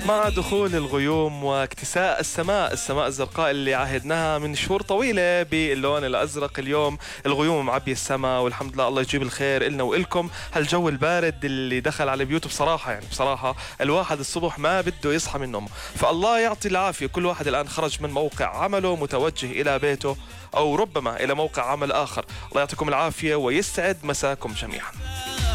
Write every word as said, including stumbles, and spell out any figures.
مع دخول الغيوم واكتساء السماء السماء الزرقاء اللي عهدناها من شهور طويلة باللون الأزرق، اليوم الغيوم معبية السماء والحمد لله. الله يجيب الخير إلنا وإلكم. هالجو البارد اللي دخل على بيوته بصراحة، يعني بصراحة الواحد الصبح ما بده يصحى من نومه، فالله يعطي العافية. كل واحد الآن خرج من موقع عمله متوجه إلى بيته أو ربما إلى موقع عمل آخر. الله يعطيكم العافية ويسعد مساكم جميعا.